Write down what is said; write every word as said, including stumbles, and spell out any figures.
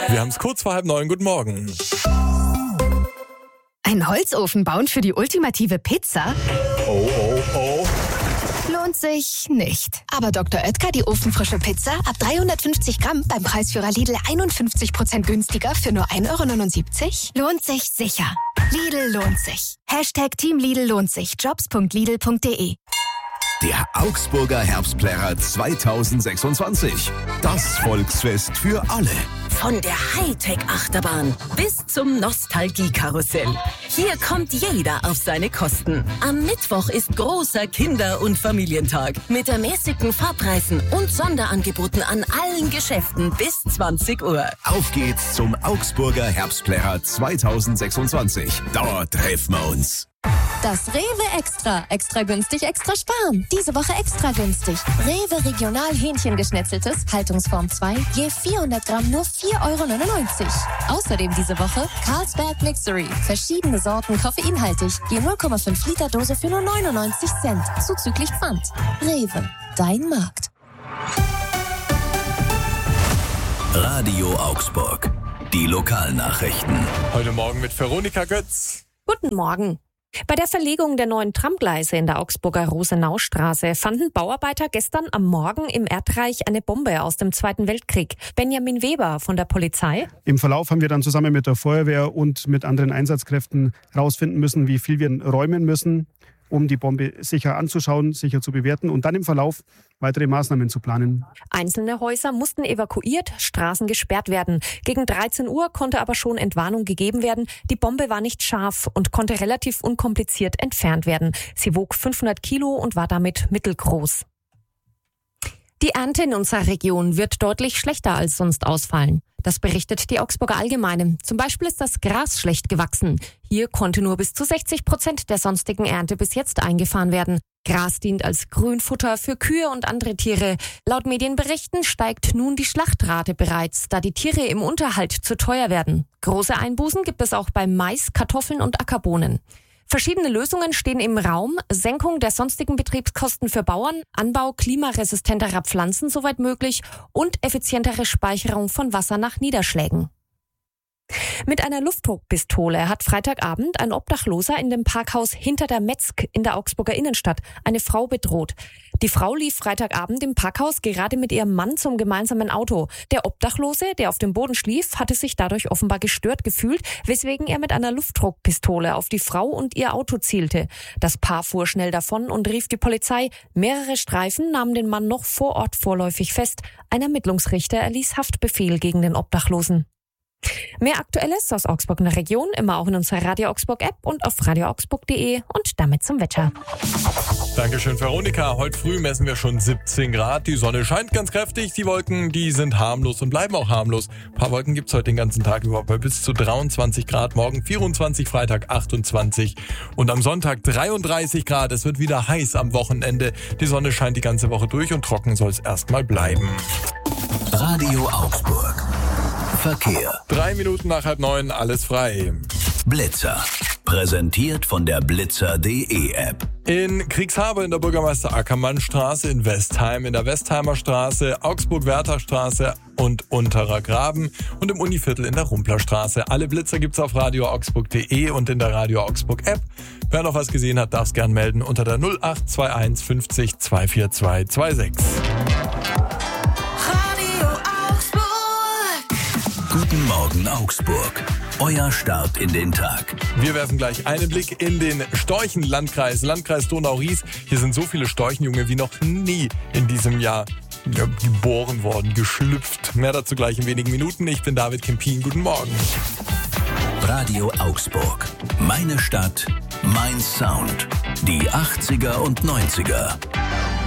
Wir haben es kurz vor halb neun. Guten Morgen. Ein Holzofen bauen für die ultimative Pizza? Oh, oh, oh. Lohnt sich nicht. Aber Doktor Oetker, die ofenfrische Pizza, ab dreihundertfünfzig Gramm beim Preisführer Lidl einundfünfzig Prozent günstiger für nur ein Euro neunundsiebzig? Lohnt sich sicher. Lidl lohnt sich. Hashtag Team Lidl lohnt sich. jobs punkt lidl punkt de. Der Augsburger Herbstplärrer zweitausendsechsundzwanzig. Das Volksfest für alle. Von der Hightech-Achterbahn bis zum Nostalgie-Karussell. Hier kommt jeder auf seine Kosten. Am Mittwoch ist großer Kinder- und Familientag mit ermäßigten Fahrpreisen und Sonderangeboten an allen Geschäften bis zwanzig Uhr. Auf geht's zum Augsburger Herbstplärrer zweitausendsechsundzwanzig. Dort treffen wir uns. Das Rewe Extra. Extra günstig, extra sparen. Diese Woche extra günstig. Rewe Regional Hähnchengeschnetzeltes, Haltungsform zwei, je vierhundert Gramm nur vier Euro neunundneunzig. Außerdem diese Woche Carlsberg Mixery. Verschiedene Sorten, koffeinhaltig. Je null Komma fünf Liter Dose für nur neunundneunzig Cent. Zuzüglich Pfand. Rewe. Dein Markt. Radio Augsburg. Die Lokalnachrichten. Heute Morgen mit Veronika Götz. Guten Morgen. Bei der Verlegung der neuen Tramgleise in der Augsburger Rosenaustraße fanden Bauarbeiter gestern am Morgen im Erdreich eine Bombe aus dem Zweiten Weltkrieg. Benjamin Weber von der Polizei. Im Verlauf haben wir dann zusammen mit der Feuerwehr und mit anderen Einsatzkräften herausfinden müssen, wie viel wir räumen müssen, um die Bombe sicher anzuschauen, sicher zu bewerten und dann im Verlauf weitere Maßnahmen zu planen. Einzelne Häuser mussten evakuiert, Straßen gesperrt werden. Gegen dreizehn Uhr konnte aber schon Entwarnung gegeben werden. Die Bombe war nicht scharf und konnte relativ unkompliziert entfernt werden. Sie wog fünfhundert Kilo und war damit mittelgroß. Die Ernte in unserer Region wird deutlich schlechter als sonst ausfallen. Das berichtet die Augsburger Allgemeine. Zum Beispiel ist das Gras schlecht gewachsen. Hier konnte nur bis zu sechzig Prozent der sonstigen Ernte bis jetzt eingefahren werden. Gras dient als Grünfutter für Kühe und andere Tiere. Laut Medienberichten steigt nun die Schlachtrate bereits, da die Tiere im Unterhalt zu teuer werden. Große Einbußen gibt es auch bei Mais, Kartoffeln und Ackerbohnen. Verschiedene Lösungen stehen im Raum. Senkung der sonstigen Betriebskosten für Bauern, Anbau klimaresistenterer Pflanzen soweit möglich und effizientere Speicherung von Wasser nach Niederschlägen. Mit einer Luftdruckpistole hat Freitagabend ein Obdachloser in dem Parkhaus hinter der Metzg in der Augsburger Innenstadt eine Frau bedroht. Die Frau lief Freitagabend im Parkhaus gerade mit ihrem Mann zum gemeinsamen Auto. Der Obdachlose, der auf dem Boden schlief, hatte sich dadurch offenbar gestört gefühlt, weswegen er mit einer Luftdruckpistole auf die Frau und ihr Auto zielte. Das Paar fuhr schnell davon und rief die Polizei. Mehrere Streifen nahmen den Mann noch vor Ort vorläufig fest. Ein Ermittlungsrichter erließ Haftbefehl gegen den Obdachlosen. Mehr Aktuelles aus Augsburg in der Region immer auch in unserer Radio Augsburg App und auf radio augsburg punkt de und damit zum Wetter. Dankeschön, Veronika. Heute früh messen wir schon siebzehn Grad. Die Sonne scheint ganz kräftig. Die Wolken, die sind harmlos und bleiben auch harmlos. Ein paar Wolken gibt's heute den ganzen Tag über bei bis zu dreiundzwanzig Grad. Morgen vierundzwanzig, Freitag achtundzwanzig und am Sonntag dreiunddreißig Grad. Es wird wieder heiß am Wochenende. Die Sonne scheint die ganze Woche durch und trocken soll es erstmal bleiben. Radio Augsburg. Verkehr. Drei Minuten nach halb neun, alles frei. Blitzer. Präsentiert von der blitzer punkt de App. In Kriegshabe in der Bürgermeister-Ackermann-Straße, in Westheim in der Westheimer Straße, Augsburg-Werther-Straße und Unterer Graben und im Univiertel in der Rumplerstraße. Alle Blitzer gibt's auf radio augsburg punkt de und in der Radio Augsburg App. Wer noch was gesehen hat, darf es gern melden unter der null acht zwei eins fünfzig zwei vier zwei zwei sechs. Guten Morgen Augsburg. Euer Start in den Tag. Wir werfen gleich einen Blick in den Storchenlandkreis, Landkreis Donau-Ries. Hier sind so viele Storchenjunge wie noch nie in diesem Jahr ja, geboren worden, geschlüpft. Mehr dazu gleich in wenigen Minuten. Ich bin David Kempin. Guten Morgen. Radio Augsburg. Meine Stadt, mein Sound. Die achtziger und neunziger.